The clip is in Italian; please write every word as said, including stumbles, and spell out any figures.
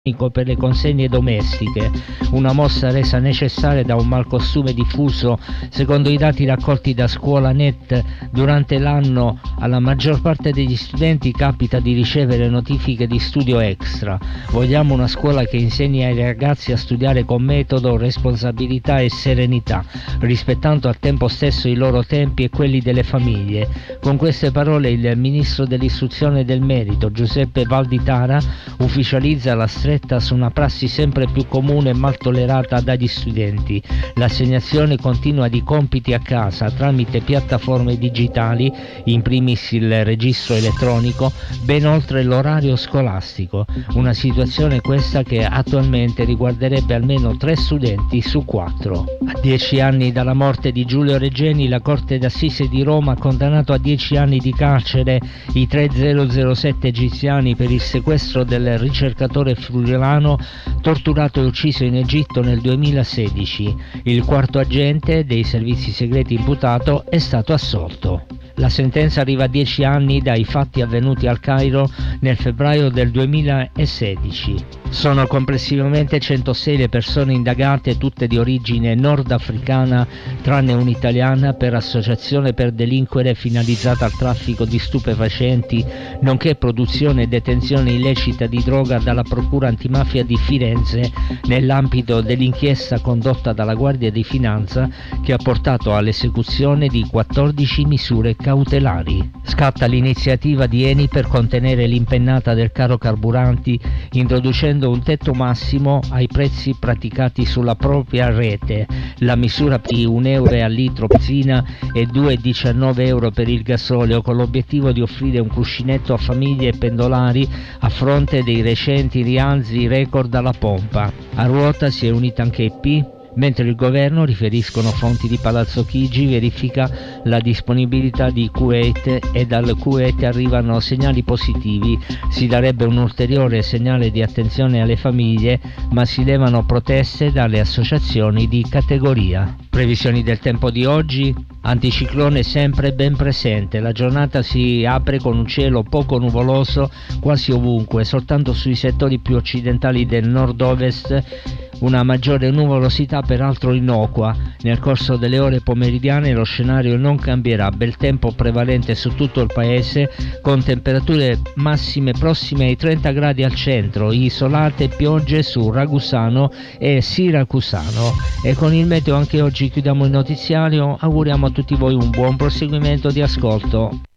per le consegne domestiche, una mossa resa necessaria da un malcostume diffuso. Secondo i dati raccolti da ScuolaNet, durante l'anno alla maggior parte degli studenti capita di ricevere notifiche di studio extra. Vogliamo una scuola che insegni ai ragazzi a studiare con metodo, responsabilità e serenità, rispettando al tempo stesso i loro tempi e quelli delle famiglie. Con queste parole il ministro dell'istruzione e del merito, Giuseppe Valditara, ufficializza la stretta su una prassi sempre più comune e mal tollerata dagli studenti: l'assegnazione continua di compiti a casa tramite piattaforme digitali, in primis il registro elettronico, ben oltre l'orario scolastico. Una situazione questa che attualmente riguarderebbe almeno tre studenti su quattro. A dieci anni dalla morte di Giulio Regeni, la Corte d'Assise di Roma ha condannato a dieci anni di carcere i tre zero zero sette egiziani per il sequestro del ricercatore friulano torturato e ucciso in Egitto nel duemilasedici. Il quarto agente dei servizi segreti imputato è stato assolto. La sentenza arriva a dieci anni dai fatti avvenuti al Cairo nel febbraio del duemilasedici. Sono complessivamente centosei le persone indagate, tutte di origine nordafricana, tranne un'italiana, per associazione per delinquere finalizzata al traffico di stupefacenti, nonché produzione e detenzione illecita di droga dalla Procura Antimafia di Firenze, nell'ambito dell'inchiesta condotta dalla Guardia di Finanza che ha portato all'esecuzione di quattordici misure cautelari. Scatta l'iniziativa di Eni per contenere l'impennata del caro carburanti, introducendo un tetto massimo ai prezzi praticati sulla propria rete. La misura di un euro al litro benzina e due virgola diciannove euro per il gasolio, con l'obiettivo di offrire un cuscinetto a famiglie e pendolari a fronte dei recenti rialzi record alla pompa. A ruota si è unita anche E P, mentre il governo, riferiscono fonti di Palazzo Chigi, verifica la disponibilità di Kuwait e dal Kuwait arrivano segnali positivi. Si darebbe un ulteriore segnale di attenzione alle famiglie, ma si levano proteste dalle associazioni di categoria. Previsioni del tempo di oggi: anticiclone sempre ben presente, la giornata si apre con un cielo poco nuvoloso quasi ovunque, soltanto sui settori più occidentali del nord-ovest una maggiore nuvolosità peraltro innocua. Nel corso delle ore pomeridiane lo scenario non cambierà, bel tempo prevalente su tutto il paese, con temperature massime prossime ai trenta gradi al centro, isolate piogge su Ragusano e Siracusano. E con il meteo anche oggi chiudiamo il notiziario, auguriamo a tutti voi un buon proseguimento di ascolto.